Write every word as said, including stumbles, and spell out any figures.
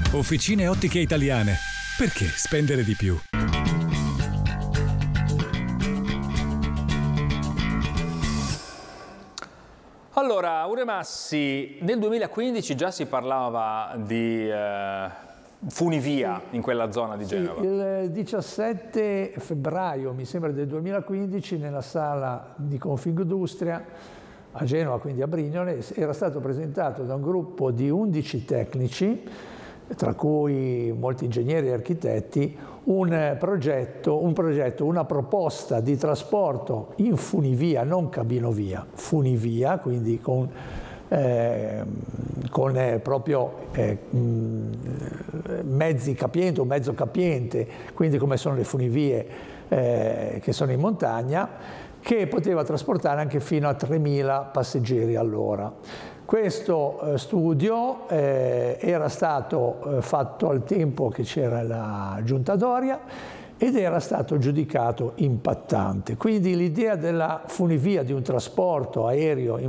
Officine Ottiche Italiane. Perché spendere di più? Allora, Uremassi, nel duemilaquindici già si parlava di eh, funivia in quella zona di Genova. Sì, il diciassette febbraio, mi sembra, del duemilaquindici, nella sala di Confindustria a Genova, quindi a Brignole, era stato presentato da un gruppo di undici tecnici, tra cui molti ingegneri e architetti, un progetto, un progetto, una proposta di trasporto in funivia, non cabinovia, funivia, quindi con, eh, con eh, proprio eh, mezzi capiente o mezzo capiente, quindi come sono le funivie eh, che sono in montagna, che poteva trasportare anche fino a tremila passeggeri all'ora. Questo eh, studio eh, era stato eh, fatto al tempo che c'era la Giunta Doria ed era stato giudicato impattante. Quindi l'idea della funivia, di un trasporto aereo in